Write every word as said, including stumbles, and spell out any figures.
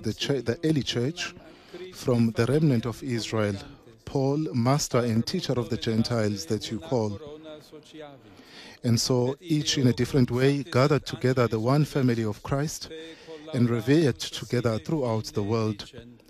the, church, the early church, from the remnant of Israel, Paul, master and teacher of the Gentiles that you call. And so each in a different way gathered together the one family of Christ and revered together throughout the world.